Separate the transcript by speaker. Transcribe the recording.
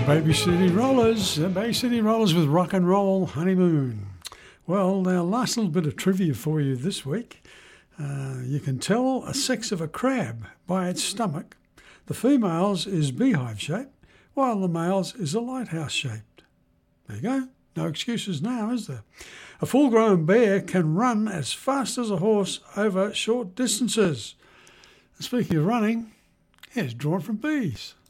Speaker 1: Bay City Rollers with Rock and Roll Honeymoon. Well, now, last little bit of trivia for you this week. You can tell a sex of a crab by its stomach. The female's is beehive shaped, while the male's is a lighthouse shaped. There you go. No excuses now, is there? A full-grown bear can run as fast as a horse over short distances. Speaking of running, here's Drawn from Bees.